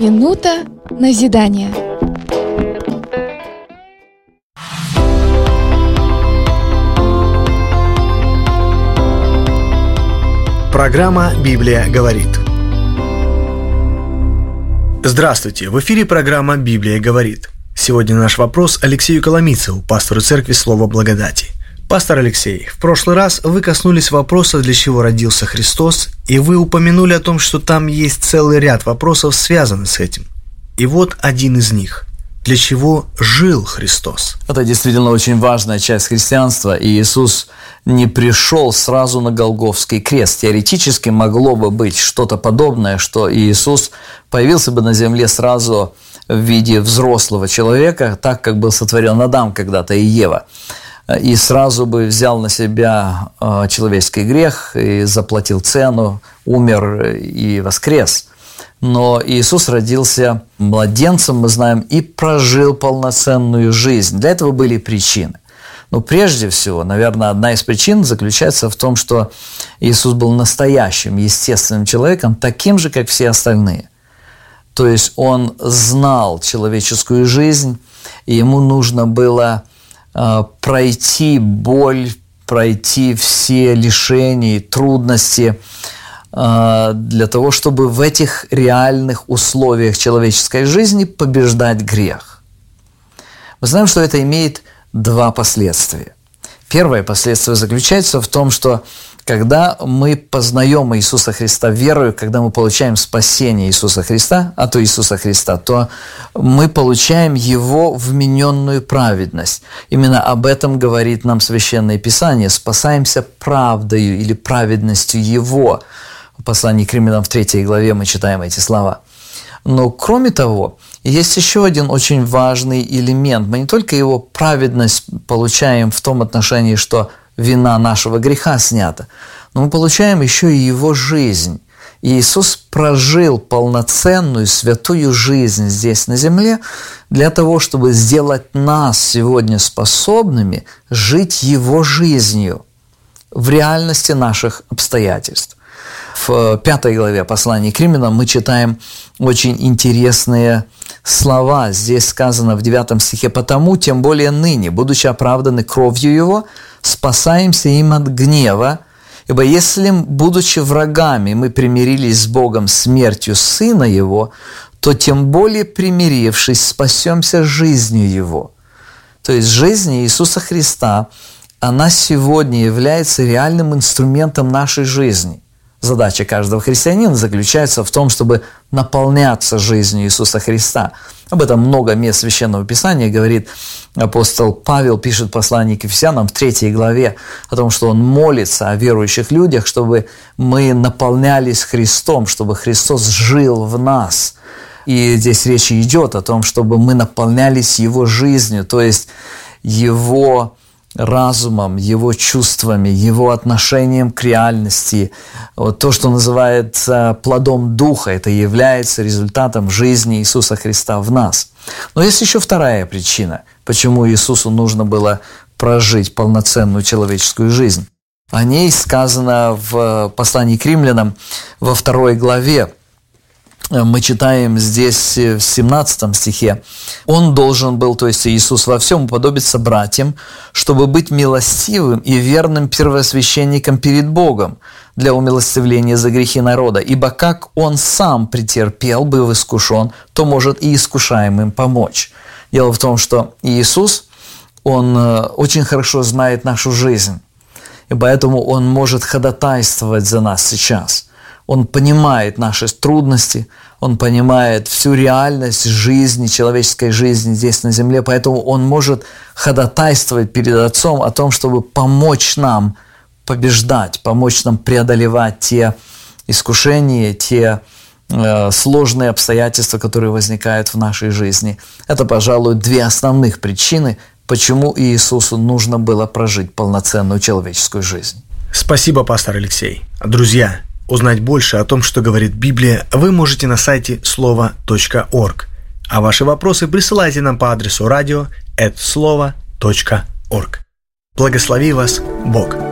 Минута назидания. Программа «Библия говорит». Здравствуйте! В эфире программа «Библия говорит». Сегодня наш вопрос Алексею Коломийцеву, пастору церкви Слова Благодати. Пастор Алексей, в прошлый раз вы коснулись вопроса, для чего родился Христос, и вы упомянули о том, что там есть целый ряд вопросов, связанных с этим. И вот один из них. Для чего жил Христос? Это действительно очень важная часть христианства, и Иисус не пришел сразу на Голгофский крест. Теоретически могло бы быть что-то подобное, что Иисус появился бы на земле сразу в виде взрослого человека, так как был сотворен Адам когда-то и Ева, и сразу бы взял на себя человеческий грех и заплатил цену, умер и воскрес. Но Иисус родился младенцем, мы знаем, и прожил полноценную жизнь. Для этого были причины. Но прежде всего, наверное, одна из причин заключается в том, что Иисус был настоящим, естественным человеком, таким же, как все остальные. То есть Он знал человеческую жизнь, и Ему нужно было пройти боль, пройти все лишения, трудности, для того, чтобы в этих реальных условиях человеческой жизни побеждать грех. Мы знаем, что это имеет два последствия. Первое последствие заключается в том, что когда мы познаем Иисуса Христа верою, когда мы получаем спасение Иисуса Христа, от Иисуса Христа, то мы получаем Его вмененную праведность. Именно об этом говорит нам Священное Писание. Спасаемся правдою или праведностью Его. В послании к Римлянам в 3 главе мы читаем эти слова. Но кроме того, есть еще один очень важный элемент. Мы не только Его праведность получаем в том отношении, что вина нашего греха снята, но мы получаем еще и Его жизнь. И Иисус прожил полноценную, святую жизнь здесь на земле для того, чтобы сделать нас сегодня способными жить Его жизнью в реальности наших обстоятельств. В 5 главе послания к Римлянам мы читаем очень интересные слова. Здесь сказано в 9 стихе: «Потому, тем более ныне, будучи оправданы кровью Его, спасаемся им от гнева, ибо если, будучи врагами, мы примирились с Богом смертью Сына Его, то тем более, примирившись, спасемся жизнью Его». То есть жизнь Иисуса Христа, она сегодня является реальным инструментом нашей жизни. Задача каждого христианина заключается в том, чтобы наполняться жизнью Иисуса Христа. Об этом много мест Священного Писания говорит апостол Павел, пишет послание к Ефесянам в 3 главе о том, что он молится о верующих людях, чтобы мы наполнялись Христом, чтобы Христос жил в нас. И здесь речь идет о том, чтобы мы наполнялись Его жизнью, то есть Его разумом, Его чувствами, Его отношением к реальности. Вот то, что называется плодом Духа, это является результатом жизни Иисуса Христа в нас. Но есть еще вторая причина, почему Иисусу нужно было прожить полноценную человеческую жизнь. О ней сказано в послании к Римлянам во 2 главе. Мы читаем здесь в 17 стихе: «Он должен был, то есть Иисус, во всем уподобиться братьям, чтобы быть милостивым и верным первосвященником перед Богом для умилостивления за грехи народа. Ибо как Он сам претерпел, быв искушен, то может и искушаемым помочь». Дело в том, что Иисус, Он очень хорошо знает нашу жизнь, и поэтому Он может ходатайствовать за нас сейчас. Он понимает наши трудности, Он понимает всю реальность жизни, человеческой жизни здесь на земле, поэтому Он может ходатайствовать перед Отцом о том, чтобы помочь нам побеждать, помочь нам преодолевать те искушения, те сложные обстоятельства, которые возникают в нашей жизни. Это, пожалуй, две основных причины, почему Иисусу нужно было прожить полноценную человеческую жизнь. Спасибо, пастор Алексей. Друзья, узнать больше о том, что говорит Библия, вы можете на сайте slova.org. А ваши вопросы присылайте нам по адресу radio@slova.org. Благослови вас Бог!